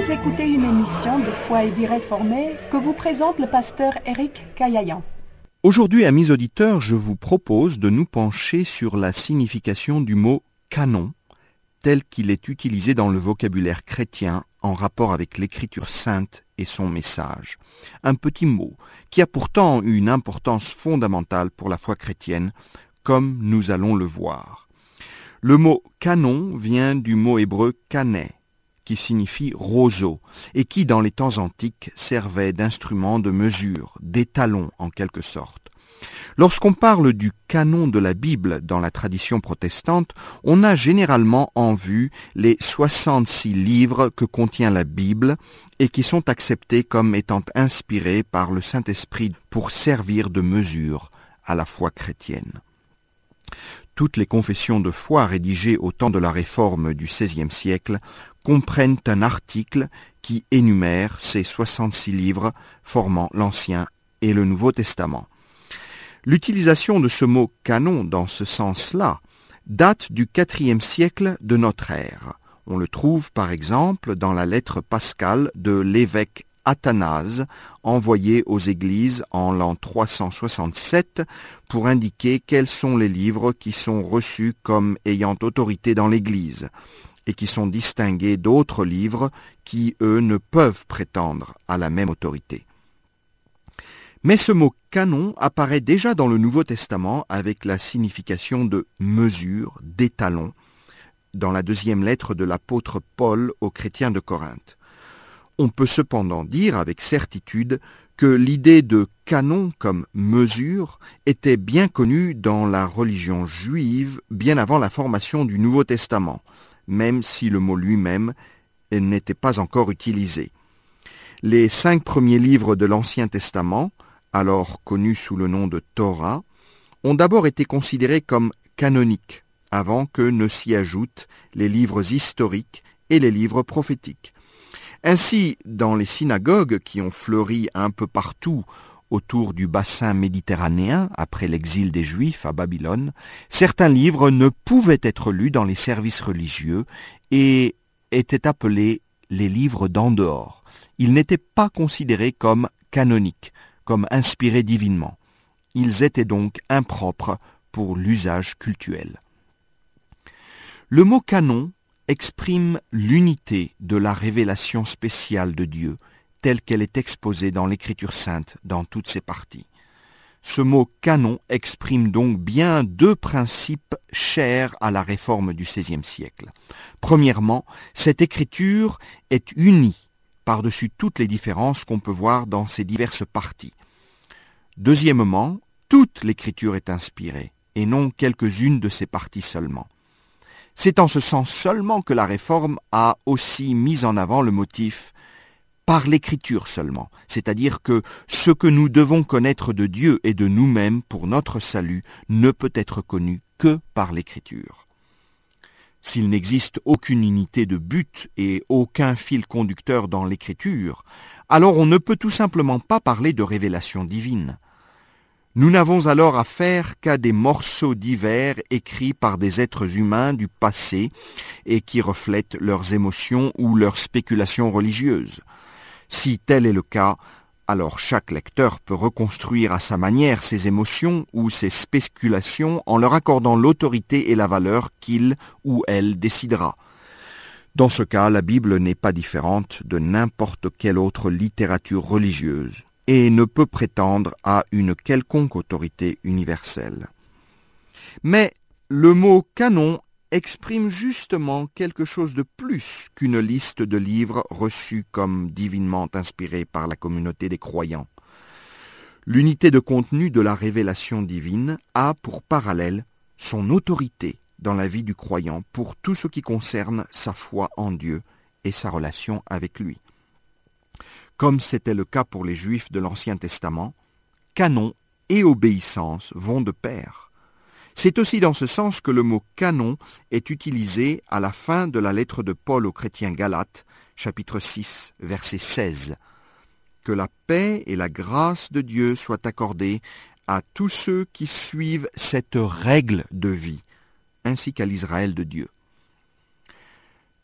Vous écoutez une émission de Foi et Vie Réformée que vous présente le pasteur Éric Caillayan. Aujourd'hui, amis auditeurs, je vous propose de nous pencher sur la signification du mot « canon » tel qu'il est utilisé dans le vocabulaire chrétien en rapport avec l'Écriture sainte et son message. Un petit mot qui a pourtant une importance fondamentale pour la foi chrétienne, comme nous allons le voir. Le mot « canon » vient du mot hébreu « kané », qui signifie roseau, et qui, dans les temps antiques, servait d'instrument de mesure, d'étalon en quelque sorte. Lorsqu'on parle du canon de la Bible dans la tradition protestante, on a généralement en vue les 66 livres que contient la Bible et qui sont acceptés comme étant inspirés par le Saint-Esprit pour servir de mesure à la foi chrétienne. Toutes les confessions de foi rédigées au temps de la Réforme du XVIe siècle comprennent un article qui énumère ces 66 livres formant l'Ancien et le Nouveau Testament. L'utilisation de ce mot « canon » dans ce sens-là date du IVe siècle de notre ère. On le trouve par exemple dans la lettre pascale de l'évêque Athanase, envoyée aux églises en l'an 367 pour indiquer quels sont les livres qui sont reçus comme ayant autorité dans l'Église et qui sont distingués d'autres livres qui, eux, ne peuvent prétendre à la même autorité. Mais ce mot « canon » apparaît déjà dans le Nouveau Testament avec la signification de « mesure », « d'étalon », dans la deuxième lettre de l'apôtre Paul aux chrétiens de Corinthe. On peut cependant dire avec certitude que l'idée de canon comme mesure était bien connue dans la religion juive bien avant la formation du Nouveau Testament, même si le mot lui-même n'était pas encore utilisé. Les 5 premiers livres de l'Ancien Testament, alors connus sous le nom de Torah, ont d'abord été considérés comme canoniques, avant que ne s'y ajoutent les livres historiques et les livres prophétiques. Ainsi, dans les synagogues qui ont fleuri un peu partout autour du bassin méditerranéen après l'exil des Juifs à Babylone, certains livres ne pouvaient être lus dans les services religieux et étaient appelés les livres d'en dehors. Ils n'étaient pas considérés comme canoniques, comme inspirés divinement. Ils étaient donc impropres pour l'usage cultuel. Le mot canon exprime l'unité de la révélation spéciale de Dieu, telle qu'elle est exposée dans l'Écriture sainte dans toutes ses parties. Ce mot canon exprime donc bien 2 principes chers à la Réforme du XVIe siècle. Premièrement, cette écriture est unie par-dessus toutes les différences qu'on peut voir dans ses diverses parties. Deuxièmement, toute l'écriture est inspirée, et non quelques-unes de ses parties seulement. C'est en ce sens seulement que la Réforme a aussi mis en avant le motif « par l'écriture seulement », c'est-à-dire que ce que nous devons connaître de Dieu et de nous-mêmes pour notre salut ne peut être connu que par l'écriture. S'il n'existe aucune unité de but et aucun fil conducteur dans l'écriture, alors on ne peut tout simplement pas parler de révélation divine. Nous n'avons alors affaire qu'à des morceaux divers écrits par des êtres humains du passé et qui reflètent leurs émotions ou leurs spéculations religieuses. Si tel est le cas, alors chaque lecteur peut reconstruire à sa manière ses émotions ou ses spéculations en leur accordant l'autorité et la valeur qu'il ou elle décidera. Dans ce cas, la Bible n'est pas différente de n'importe quelle autre littérature religieuse et ne peut prétendre à une quelconque autorité universelle. Mais le mot « canon » exprime justement quelque chose de plus qu'une liste de livres reçus comme divinement inspirés par la communauté des croyants. L'unité de contenu de la révélation divine a pour parallèle son autorité dans la vie du croyant pour tout ce qui concerne sa foi en Dieu et sa relation avec lui. Comme c'était le cas pour les Juifs de l'Ancien Testament, canon et obéissance vont de pair. C'est aussi dans ce sens que le mot « canon » est utilisé à la fin de la lettre de Paul aux chrétiens Galates, chapitre 6, verset 16. « Que la paix et la grâce de Dieu soient accordées à tous ceux qui suivent cette règle de vie, ainsi qu'à l'Israël de Dieu. »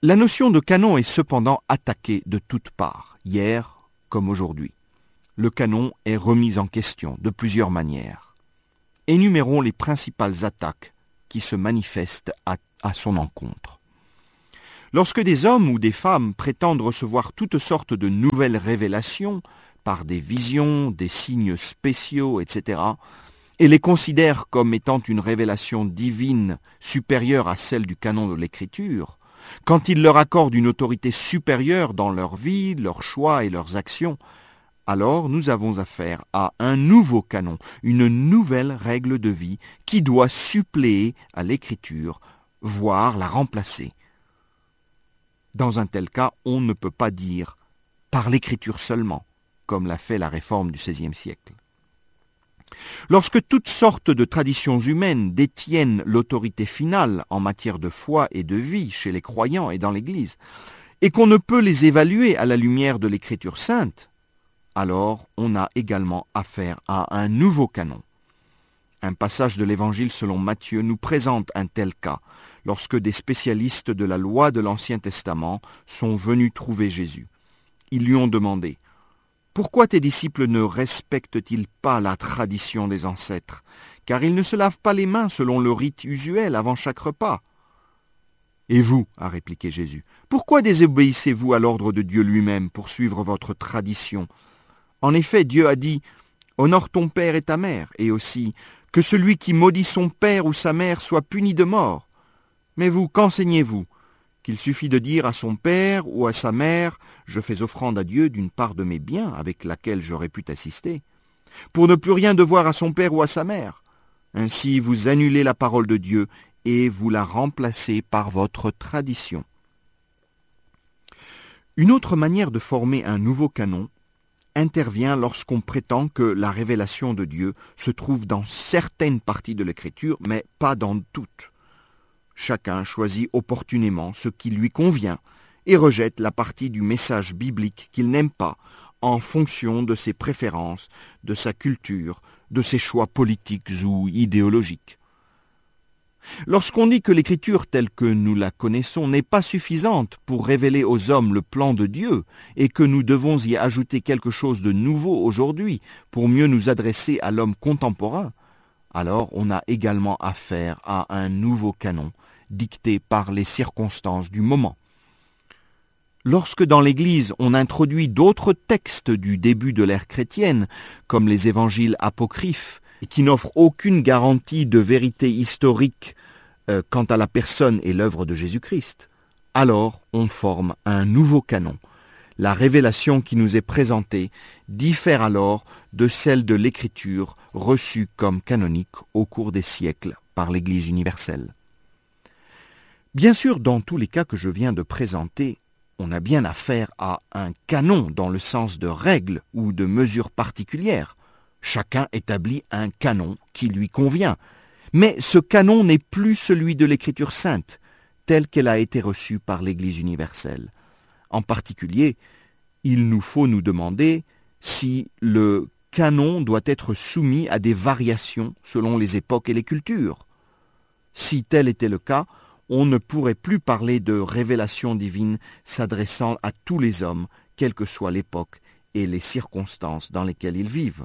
La notion de canon est cependant attaquée de toutes parts, hier comme aujourd'hui. Le canon est remis en question de plusieurs manières. Énumérons les principales attaques qui se manifestent à son encontre. Lorsque des hommes ou des femmes prétendent recevoir toutes sortes de nouvelles révélations par des visions, des signes spéciaux, etc., et les considèrent comme étant une révélation divine supérieure à celle du canon de l'Écriture, quand ils leur accordent une autorité supérieure dans leur vie, leurs choix et leurs actions, alors nous avons affaire à un nouveau canon, une nouvelle règle de vie qui doit suppléer à l'Écriture, voire la remplacer. Dans un tel cas, on ne peut pas dire « par l'Écriture seulement », comme l'a fait la Réforme du XVIe siècle. Lorsque toutes sortes de traditions humaines détiennent l'autorité finale en matière de foi et de vie chez les croyants et dans l'Église, et qu'on ne peut les évaluer à la lumière de l'Écriture sainte, alors on a également affaire à un nouveau canon. Un passage de l'Évangile selon Matthieu nous présente un tel cas, lorsque des spécialistes de la loi de l'Ancien Testament sont venus trouver Jésus. Ils lui ont demandé « Pourquoi tes disciples ne respectent-ils pas la tradition des ancêtres, car ils ne se lavent pas les mains selon le rite usuel avant chaque repas ?» « Et vous, a répliqué Jésus, pourquoi désobéissez-vous à l'ordre de Dieu lui-même pour suivre votre tradition ? En effet, Dieu a dit « Honore ton père et ta mère » et aussi « Que celui qui maudit son père ou sa mère soit puni de mort. » Mais vous, qu'enseignez-vous ? Qu'il suffit de dire à son père ou à sa mère « Je fais offrande à Dieu d'une part de mes biens avec laquelle j'aurais pu t'assister » pour ne plus rien devoir à son père ou à sa mère. Ainsi, vous annulez la parole de Dieu et vous la remplacez par votre tradition. Une autre manière de former un nouveau canon intervient lorsqu'on prétend que la révélation de Dieu se trouve dans certaines parties de l'Écriture, mais pas dans toutes. Chacun choisit opportunément ce qui lui convient et rejette la partie du message biblique qu'il n'aime pas en fonction de ses préférences, de sa culture, de ses choix politiques ou idéologiques. Lorsqu'on dit que l'Écriture telle que nous la connaissons n'est pas suffisante pour révéler aux hommes le plan de Dieu et que nous devons y ajouter quelque chose de nouveau aujourd'hui pour mieux nous adresser à l'homme contemporain, alors on a également affaire à un nouveau canon dicté par les circonstances du moment. Lorsque dans l'Église on introduit d'autres textes du début de l'ère chrétienne, comme les évangiles apocryphes, qui n'offrent aucune garantie de vérité historique quant à la personne et l'œuvre de Jésus-Christ, alors on forme un nouveau canon. La révélation qui nous est présentée diffère alors de celle de l'Écriture reçue comme canonique au cours des siècles par l'Église universelle. Bien sûr, dans tous les cas que je viens de présenter, on a bien affaire à un canon dans le sens de règles ou de mesures particulières. Chacun établit un canon qui lui convient. Mais ce canon n'est plus celui de l'Écriture sainte, telle qu'elle a été reçue par l'Église universelle. En particulier, il nous faut nous demander si le canon doit être soumis à des variations selon les époques et les cultures. Si tel était le cas, on ne pourrait plus parler de révélation divine s'adressant à tous les hommes, quelle que soit l'époque et les circonstances dans lesquelles ils vivent.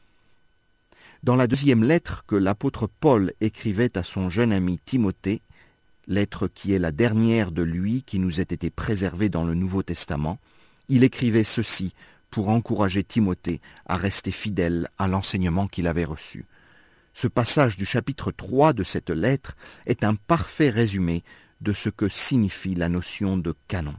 Dans la deuxième lettre que l'apôtre Paul écrivait à son jeune ami Timothée, lettre qui est la dernière de lui qui nous a été préservée dans le Nouveau Testament, il écrivait ceci pour encourager Timothée à rester fidèle à l'enseignement qu'il avait reçu. Ce passage du chapitre 3 de cette lettre est un parfait résumé de ce que signifie la notion de canon.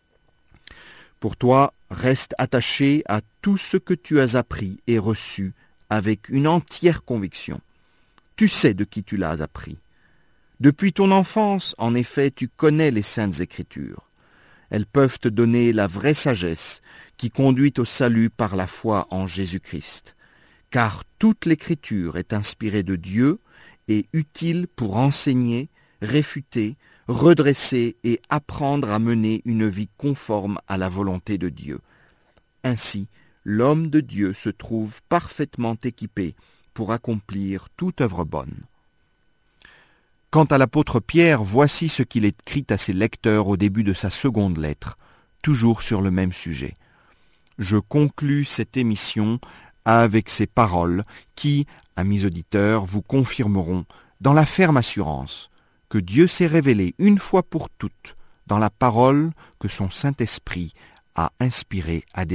Pour toi, reste attaché à tout ce que tu as appris et reçu avec une entière conviction. Tu sais de qui tu l'as appris. Depuis ton enfance, en effet, tu connais les Saintes Écritures. Elles peuvent te donner la vraie sagesse qui conduit au salut par la foi en Jésus-Christ. Car toute l'Écriture est inspirée de Dieu et utile pour enseigner, réfuter, redresser et apprendre à mener une vie conforme à la volonté de Dieu. Ainsi, l'homme de Dieu se trouve parfaitement équipé pour accomplir toute œuvre bonne. Quant à l'apôtre Pierre, voici ce qu'il écrit à ses lecteurs au début de sa seconde lettre, toujours sur le même sujet. Je conclus cette émission avec ces paroles qui, amis auditeurs, vous confirmeront dans la ferme assurance que Dieu s'est révélé une fois pour toutes dans la parole que son Saint-Esprit a inspirée à des